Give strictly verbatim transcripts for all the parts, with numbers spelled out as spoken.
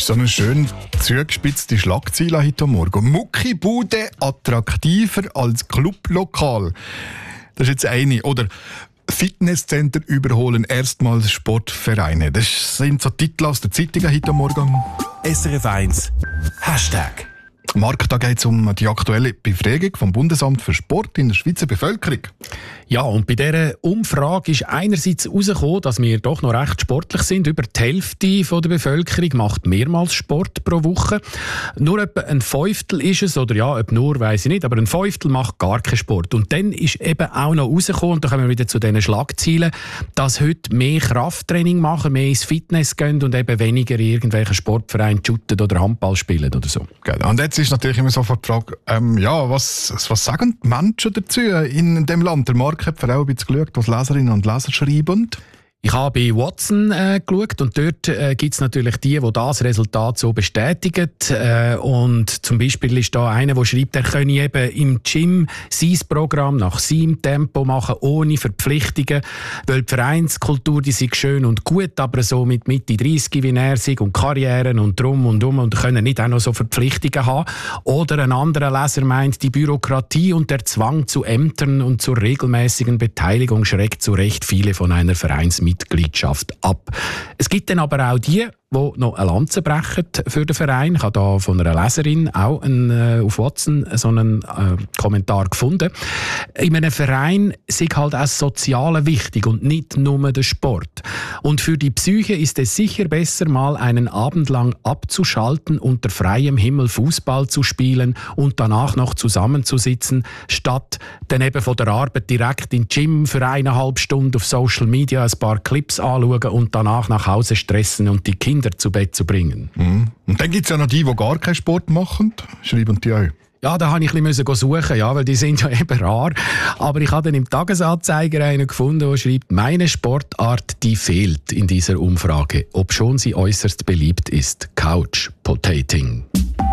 ist so eine schön zugespitzte Schlagzeile heute Morgen. Muckibude attraktiver als Clublokal. Das ist jetzt eine. Oder Fitnesscenter überholen erstmals Sportvereine. Das sind so Titel aus der Zeitung heute Morgen. S R F eins Hashtag. Marc, da geht es um die aktuelle Befragung vom Bundesamt für Sport in der Schweizer Bevölkerung. Ja, und bei dieser Umfrage ist einerseits herausgekommen, dass wir doch noch recht sportlich sind. Über die Hälfte von der Bevölkerung macht mehrmals Sport pro Woche. Nur etwa ein Fünftel ist es, oder ja, ob nur, weiss ich nicht, aber ein Fünftel macht gar keinen Sport. Und dann ist eben auch noch herausgekommen, und da kommen wir wieder zu diesen Schlagzeilen, dass heute mehr Krafttraining machen, mehr ins Fitness gehen und eben weniger in irgendwelchen Vereinen shooten oder Handball spielen oder so. Genau. Und jetzt ist natürlich immer sofort die Frage, ähm, ja, was, was sagen die Menschen dazu in dem Land? Der Marc hat vor allem ein bisschen geschaut, was Leserinnen und Leser schreiben. Ich habe bei Watson äh, geschaut und dort äh, gibt es natürlich die, die das Resultat so bestätigen. Äh, und zum Beispiel ist da einer, der schreibt, er könne eben im Gym sein Programm nach seinem Tempo machen, ohne Verpflichtungen, weil die Vereinskultur, die sei schön und gut, aber so mit Mitte dreißig wie er sei und Karrieren und drum und um und können nicht auch noch so Verpflichtungen haben. Oder ein anderer Leser meint, die Bürokratie und der Zwang zu Ämtern und zur regelmäßigen Beteiligung schreckt zu Recht viele von einer Vereinsmitgliedschaft Mitgliedschaft ab. Es gibt dann aber auch die, die noch eine Lanze brechen für den Verein. Ich habe da von einer Leserin auch einen, äh, auf Watson so einen äh, Kommentar gefunden. In einem Verein sei halt auch das Soziale wichtig und nicht nur der Sport. Und für die Psyche ist es sicher besser, mal einen Abend lang abzuschalten, unter freiem Himmel Fußball zu spielen und danach noch zusammenzusitzen, statt dann eben von der Arbeit direkt in den Gym für eineinhalb Stunden auf Social Media ein paar Clips anschauen und danach nach Hause stressen und die Kinder zu Bett zu bringen. Mhm. Und dann gibt es ja noch die, die gar keinen Sport machen. Schreiben die auch. Ja, da habe ich ein bisschen suchen, ja, weil die sind ja eben rar. Aber ich habe dann im Tagesanzeiger einen gefunden, der schreibt, meine Sportart, die fehlt in dieser Umfrage, obschon sie äußerst beliebt ist. Couch Potating.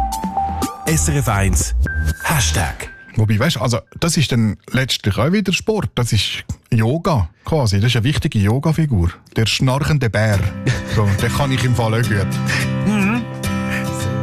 S R F eins Hashtag. Wobei, weißt, also das ist dann letztlich auch wieder Sport. Das ist Yoga quasi. Das ist eine wichtige Yoga-Figur. Der schnarchende Bär. So, den kann ich im Fall auch gut.